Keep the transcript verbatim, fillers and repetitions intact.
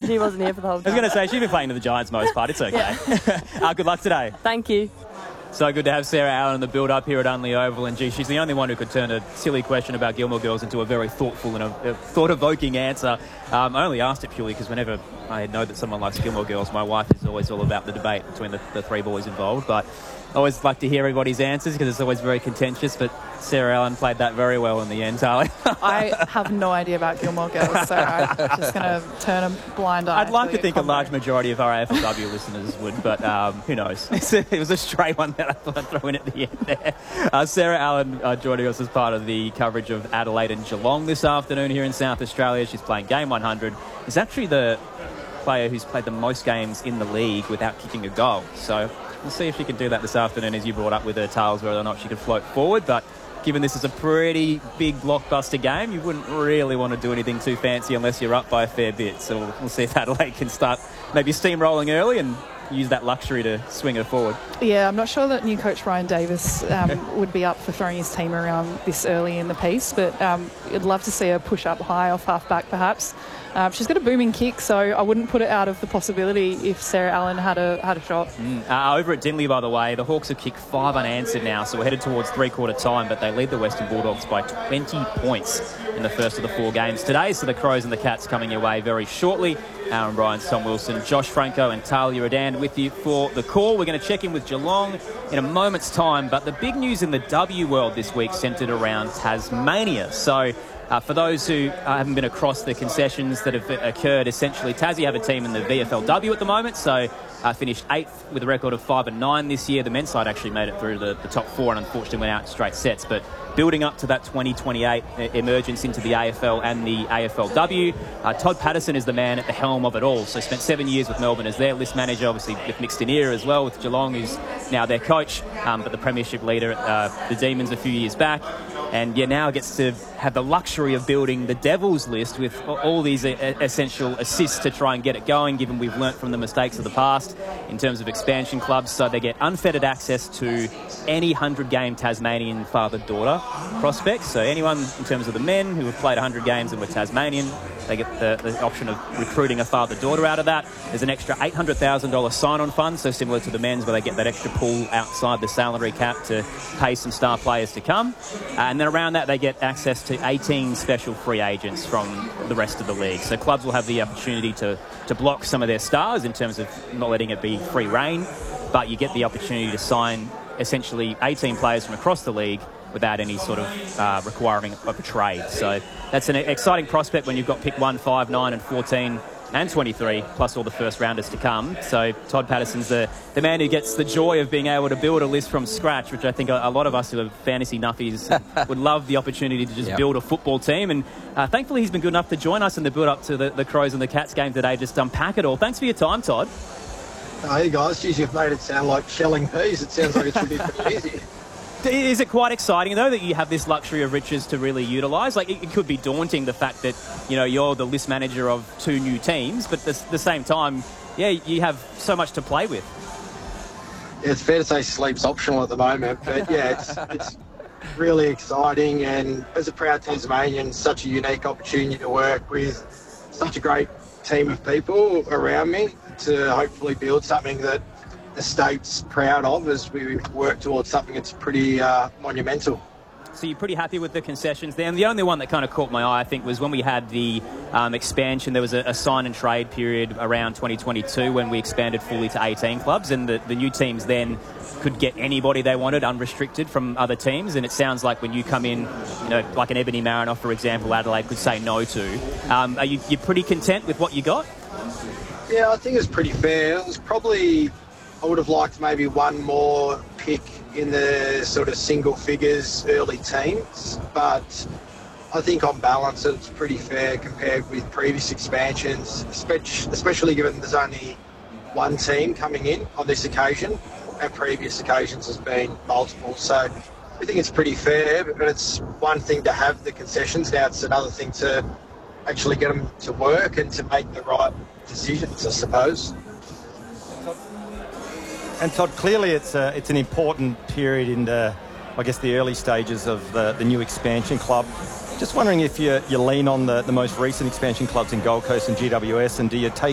She wasn't here for the whole time. I was going to say, she's been playing to the Giants most part. It's okay. Yeah. uh, good luck today. Thank you. So good to have Sarah Allen in the build-up here at Unley Oval. And, gee, she's the only one who could turn a silly question about Gilmore Girls into a very thoughtful and a, a thought-evoking answer. Um, I only asked it purely because whenever I know that someone likes Gilmore Girls, my wife is always all about the debate between the, the three boys involved. But I always like to hear everybody's answers because it's always very contentious. But Sarah Allen played that very well in the end, Harley. I have no idea about Gilmore Girls, so I'm just going to turn a blind eye. I'd like to think combo. a large majority of our A F L W listeners would, but um, who knows? It was a stray one that I thought I'd throw in at the end there. Uh, Sarah Allen uh, joining us as part of the coverage of Adelaide and Geelong this afternoon here in South Australia. She's playing game one hundred. Is actually the player who's played the most games in the league without kicking a goal. So we'll see if she can do that this afternoon, as you brought up with her tails, whether or not she could float forward. But given this is a pretty big blockbuster game, you wouldn't really want to do anything too fancy unless you're up by a fair bit. So we'll, we'll see if Adelaide can start maybe steamrolling early and use that luxury to swing her forward. Yeah, I'm not sure that new coach Ryan Davis um, would be up for throwing his team around this early in the piece, but um, I'd love to see her push up high off half-back perhaps. Um, she's got a booming kick, so I wouldn't put it out of the possibility if Sarah Allen had a had a shot. Mm. Uh, over at Dingley, by the way, the Hawks have kicked five unanswered now, so we're headed towards three-quarter time, but they lead the Western Bulldogs by twenty points in the first of the four games today. So the Crows and the Cats coming your way very shortly. Aaron Bryant, Tom Wilson, Josh Franco and Talia Adan with you for the call. We're going to check in with Geelong in a moment's time, but the big news in the W world this week centred around Tasmania. So Uh, for those who uh, haven't been across the concessions that have occurred, essentially Tassie have a team in the V F L W at the moment, so uh, finished eighth with a record of five and nine this year. The men's side actually made it through the, the top four and unfortunately went out in straight sets, but building up to that twenty twenty-eight emergence into the A F L and the A F L W. Uh, Todd Patterson is the man at the helm of it all, so spent seven years with Melbourne as their list manager, obviously with Nick Stenier as well, with Geelong, who's now their coach, um, but the premiership leader at uh, the Demons a few years back. And yeah, now gets to have the luxury of building the Devils list with all these essential assists to try and get it going, given we've learnt from the mistakes of the past in terms of expansion clubs. So they get unfettered access to any hundred-game Tasmanian father-daughter prospects. So anyone in terms of the men who have played one hundred games and were Tasmanian, they get the, the option of recruiting a father-daughter out of that. There's an extra eight hundred thousand dollars sign-on fund, so similar to the men's, where they get that extra pool outside the salary cap to pay some star players to come. Uh, and then around that, they get access to eighteen special free agents from the rest of the league. So clubs will have the opportunity to, to block some of their stars in terms of not letting it be free reign, but you get the opportunity to sign essentially eighteen players from across the league without any sort of uh, requiring of a trade. So that's an exciting prospect when you've got pick one, five, nine and fourteen and twenty-three, plus all the first rounders to come. So Todd Patterson's the, the man who gets the joy of being able to build a list from scratch, which I think a, a lot of us who are fantasy nuffies would love the opportunity to just yep. build a football team. And uh, thankfully he's been good enough to join us in the build-up to the, the Crows and the Cats game today, just unpack it all. Thanks for your time, Todd. Hey guys, geez, you've made it sound like shelling peas. It sounds like it should be pretty easy. Is it quite exciting, though, that you have this luxury of riches to really utilise? Like, it, it could be daunting, the fact that, you know, you're the list manager of two new teams, but at the, the same time, yeah, you have so much to play with. Yeah, it's fair to say sleep's optional at the moment, but yeah, it's, it's really exciting, and as a proud Tasmanian, such a unique opportunity to work with such a great team of people around me to hopefully build something that the state's proud of as we work towards something that's pretty uh, monumental. So you're pretty happy with the concessions there. And the only one that kind of caught my eye, I think, was when we had the um, expansion. There was a, a sign and trade period around twenty twenty-two when we expanded fully to eighteen clubs, and the, the new teams then could get anybody they wanted unrestricted from other teams. And it sounds like when you come in, you know, like an Ebony Marinoff, for example, Adelaide could say no to. Um, are you you're pretty content with what you got? Yeah, I think it's pretty fair. It was probably, I would have liked maybe one more pick in the sort of single figures early teams, but I think on balance it's pretty fair compared with previous expansions, especially given there's only one team coming in on this occasion, and previous occasions has been multiple. So I think it's pretty fair, but it's one thing to have the concessions, now it's another thing to actually get them to work and to make the right decisions, I suppose. And Todd, clearly it's a, it's an important period in the, I guess, the early stages of the, the new expansion club. Just wondering if you, you lean on the, the most recent expansion clubs in Gold Coast and G W S, and do you take